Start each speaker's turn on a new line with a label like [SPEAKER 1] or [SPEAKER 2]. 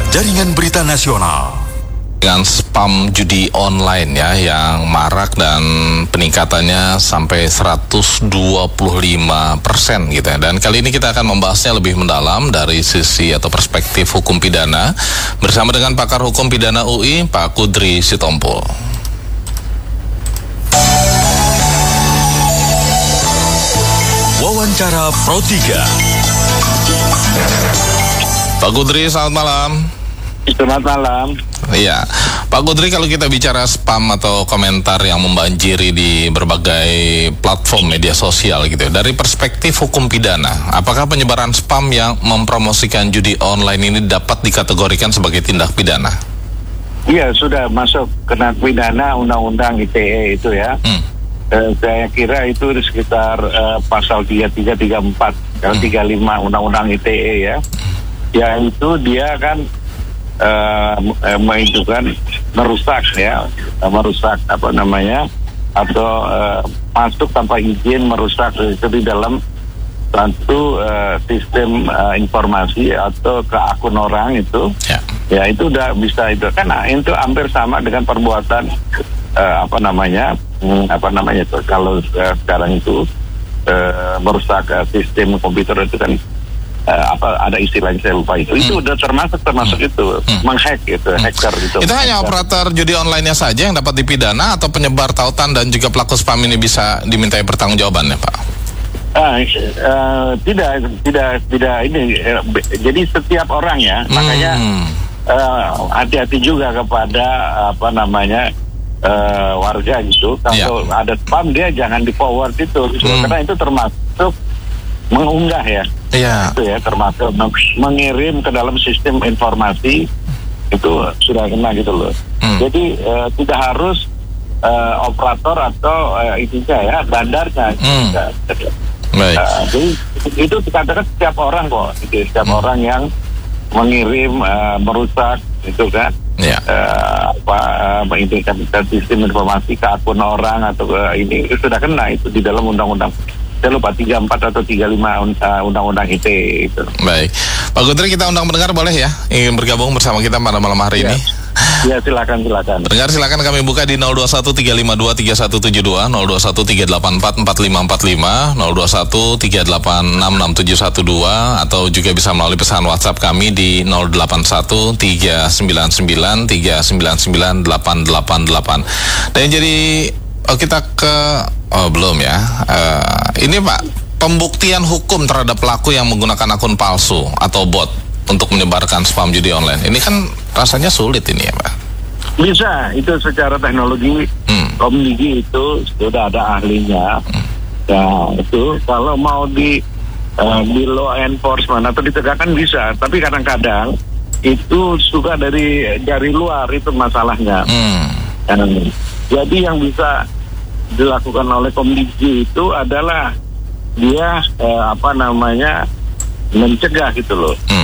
[SPEAKER 1] Jaringan Berita Nasional.
[SPEAKER 2] Dengan spam judi online ya yang marak dan peningkatannya sampai 125% gitu ya. Dan kali ini kita akan membahasnya lebih mendalam dari sisi atau perspektif hukum pidana bersama dengan pakar hukum pidana UI Pak Kudri Sitompul.
[SPEAKER 1] Wawancara Pro 3.
[SPEAKER 2] Pak Kudri, selamat malam.
[SPEAKER 3] Selamat malam.
[SPEAKER 2] Iya, Pak Kudri, kalau kita bicara spam atau komentar yang membanjiri di berbagai platform media sosial gitu, dari perspektif hukum pidana, apakah penyebaran spam yang mempromosikan judi online ini dapat dikategorikan sebagai tindak pidana?
[SPEAKER 3] Iya, sudah masuk kena pidana Undang-Undang ITE itu ya. Saya kira itu di sekitar pasal 33, 34, 35 Undang-Undang ITE ya. Ya itu dia kan menunjukkan merusak apa namanya, atau masuk tanpa izin, merusak itu di dalam satu sistem informasi atau ke akun orang itu ya itu udah bisa itu kan itu hampir sama dengan perbuatan apa namanya itu kalau sekarang itu merusak sistem komputer itu kan ada istilahnya saya lupa itu udah termasuk itu menghack gitu, hacker gitu. Itu
[SPEAKER 2] hanya operator judi online-nya saja yang dapat dipidana atau penyebar tautan dan juga pelaku spam ini bisa dimintai pertanggungjawabannya, Pak?
[SPEAKER 3] Tidak ini. Jadi setiap orang ya, makanya hati-hati juga kepada apa namanya warga gitu. Kalau ada spam dia jangan di forward itu, karena itu termasuk mengunggah ya. Itu ya termasuk mengirim ke dalam sistem informasi itu sudah kena gitu loh. Jadi tidak harus operator atau intinya ya bandarnya. Jadi itu dikatakan setiap orang kok, setiap orang yang mengirim merusak itu kan mengintikan sistem informasi ke akun orang atau ini itu sudah kena itu di dalam undang-undang. Saya lupa 34 atau 35 Undang-Undang ITE itu.
[SPEAKER 2] Baik, Pak Kudri, kita undang pendengar boleh ya ingin bergabung bersama kita pada malam hari ini?
[SPEAKER 3] Ya, silakan.
[SPEAKER 2] Pendengar silakan kami buka di 021-352-3172, 021-384-4545, 021-386-6712, atau juga bisa melalui pesan WhatsApp kami di 081-399-399-888. Dan jadi kita ke belum ya. Ini Pak, pembuktian hukum terhadap pelaku yang menggunakan akun palsu atau bot untuk menyebarkan spam judi online. Ini kan rasanya sulit ini ya, Pak.
[SPEAKER 3] Bisa, itu secara teknologi Komdigi itu sudah ada ahlinya. Ya, itu kalau mau di law enforcement atau ditegakkan bisa, tapi kadang-kadang itu suka dari luar itu masalahnya. Jadi yang bisa dilakukan oleh Komdigi itu adalah dia mencegah gitu loh.